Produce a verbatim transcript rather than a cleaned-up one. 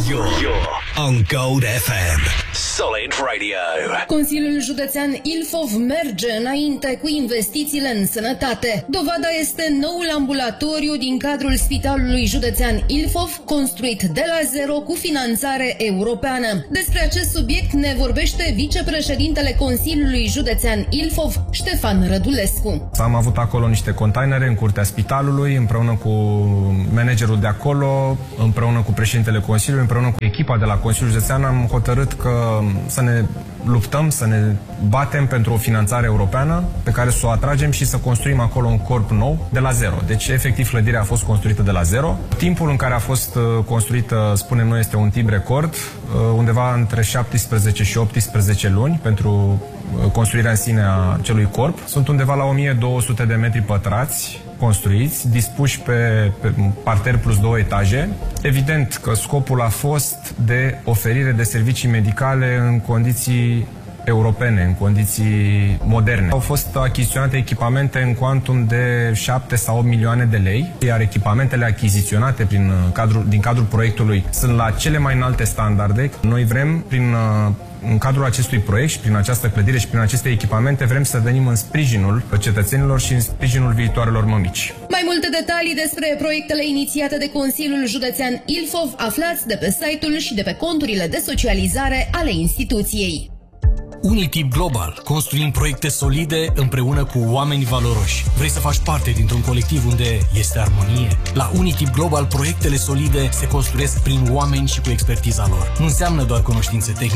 You're, you're on Gold F M. Solid Radio. Consiliul Județean Ilfov merge înainte cu investițiile în sănătate. Dovada este noul ambulatoriu din cadrul Spitalului Județean Ilfov, construit de la zero cu finanțare europeană. Despre acest subiect ne vorbește vicepreședintele Consiliului Județean Ilfov, Ștefan Rădulescu. Am avut acolo niște containere în curtea spitalului, împreună cu managerul de acolo, împreună cu președintele Consiliului, împreună cu echipa de la Consiliul Județean, am hotărât că să ne luptăm, să ne batem pentru o finanțare europeană pe care să o atragem și să construim acolo un corp nou de la zero. Deci, efectiv, clădirea a fost construită de la zero. Timpul în care a fost construită, spunem noi, este un timp record, undeva între șaptesprezece și optsprezece luni pentru construirea în sine a acelui corp. Sunt undeva la o mie două sute de metri pătrați construiți, dispuși pe, pe parter plus două etaje. Evident că scopul a fost de oferire de servicii medicale în condiții europene, în condiții moderne. Au fost achiziționate echipamente în cuantum de șapte sau opt milioane de lei, iar echipamentele achiziționate prin cadrul, din cadrul proiectului sunt la cele mai înalte standarde. Noi vrem, prin în cadrul acestui proiect și prin această clădire și prin aceste echipamente, vrem să venim în sprijinul cetățenilor și în sprijinul viitoarelor mămici. Mai multe detalii despre proiectele inițiate de Consiliul Județean Ilfov aflați de pe site-ul și de pe conturile de socializare ale instituției. Unitip Global. Construim proiecte solide împreună cu oameni valoroși. Vrei să faci parte dintr-un colectiv unde este armonie? La Unitip Global, proiectele solide se construiesc prin oameni și cu expertiza lor. Nu înseamnă doar cunoștințe tehnice,